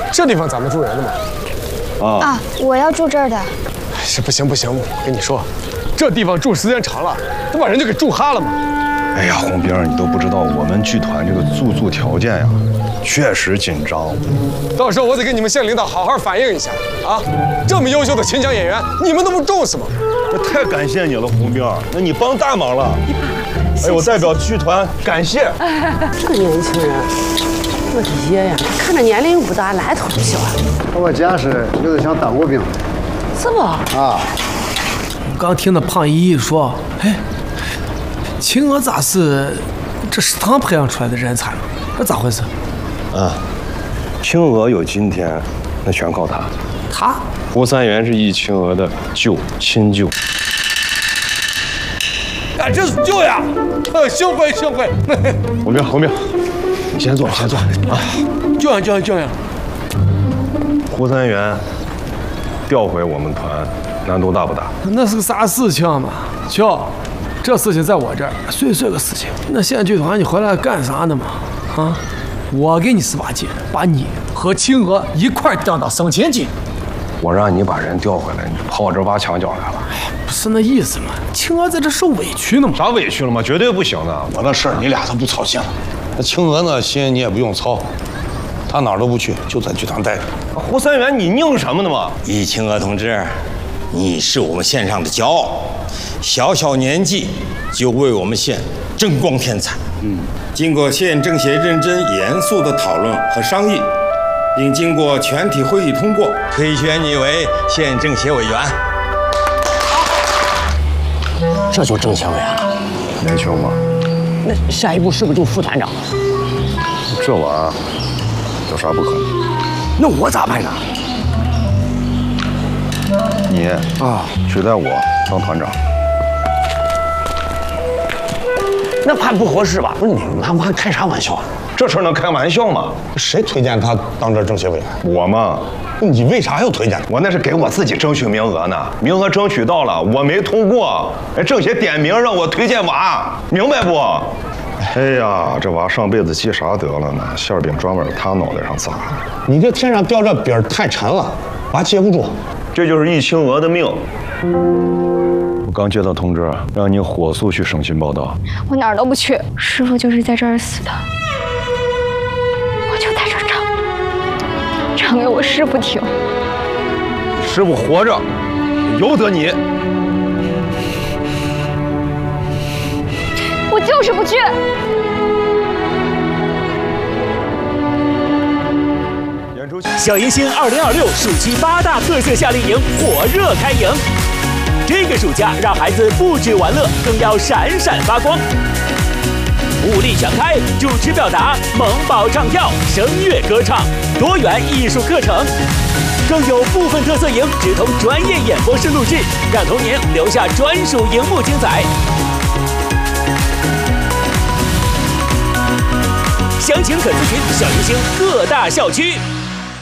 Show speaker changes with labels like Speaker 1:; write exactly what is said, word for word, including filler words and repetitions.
Speaker 1: 这地方咱们住人的吗？
Speaker 2: 啊
Speaker 3: 啊，我要住这儿的。
Speaker 1: 是不行不行，我跟你说，这地方住时间长了，都把人就给住哈了嘛。
Speaker 2: 哎呀，红兵，你都不知道我们剧团这个住宿条件呀，确实紧张。
Speaker 1: 到时候我得跟你们县领导好好反映一下啊！这么优秀的秦腔演员，你们都不重视吗？
Speaker 2: 那太感谢你了，红兵，那你帮大忙了。哎，我代表剧团感谢。
Speaker 4: 这个年轻人，我的爷呀，看着年龄不大，来头不小啊。
Speaker 5: 我见识有点像当过兵的。
Speaker 4: 是不？
Speaker 5: 啊。
Speaker 6: 我刚听那胖姨姨说，哎。秦娥咋是这食堂培养出来的人才？这咋回事？
Speaker 2: 啊，青娥有今天，那全靠他。
Speaker 6: 他？
Speaker 2: 胡三元是易青娥的舅亲舅。
Speaker 7: 啊，这是舅呀！呃，幸会幸会。
Speaker 2: 红兵红兵，你先坐先坐啊。
Speaker 7: 舅呀舅呀舅呀。
Speaker 2: 胡三元调回我们团，难度大不大？
Speaker 6: 那是个啥事情嘛？舅。这事情在我这儿，碎碎个事情。那县剧团你回来干啥呢嘛？啊，我给你十八斤，把你和青娥一块调到省亲级。
Speaker 2: 我让你把人调回来，你跑我这挖墙脚来了。
Speaker 6: 哎，不是那意思嘛。青娥在这受委屈呢嘛。
Speaker 2: 啥委屈了吗？绝对不行的。
Speaker 7: 我那事儿你俩都不操心了。那青娥呢，心你也不用操，她哪儿都不去，就在剧团待着。
Speaker 2: 胡三元，你拧什么呢嘛？
Speaker 8: 易青娥同志，你是我们县上的骄傲。小小年纪就为我们县争光添彩。嗯，经过县政协认真严肃的讨论和商议，并经过全体会议通过，推选你为县政协委员。
Speaker 4: 这就政协委员了，
Speaker 2: 年轻嘛。
Speaker 4: 那下一步是不是就副团长？
Speaker 2: 这玩意儿有啥不可能？
Speaker 4: 那我咋办呢？
Speaker 2: 你啊，取代我当团长。
Speaker 4: 那怕不合适吧？不是你们还开啥玩笑啊？
Speaker 2: 这事能开玩笑吗？
Speaker 7: 谁推荐他当这政协委员？
Speaker 2: 我嘛。
Speaker 7: 你为啥要推荐他？
Speaker 2: 我那是给我自己争取名额呢，名额争取到了，我没通过，哎，政协点名让我推荐娃，明白不？哎呀，这娃上辈子积啥德了呢？馅饼专门他脑袋上砸。
Speaker 7: 你这天上掉这饼太沉了，娃接不住。
Speaker 2: 这就是易青娥的命。我刚接到通知，让你火速去省亲报道。
Speaker 3: 我哪儿都不去，师傅就是在这儿死的，我就在这儿唱，唱给我师傅听。
Speaker 2: 师傅活着，由得你。
Speaker 3: 我就是不去。
Speaker 9: 小迎星二零二六暑期八大特色夏令营火热开营，这个暑假让孩子不止玩乐，更要闪闪发光。物力全开，主持表达，萌宝唱跳，声乐歌唱，多元艺术课程，更有部分特色营直通专业演播室录制，让童年留下专属荧幕精彩。详情可咨询小迎星各大校区。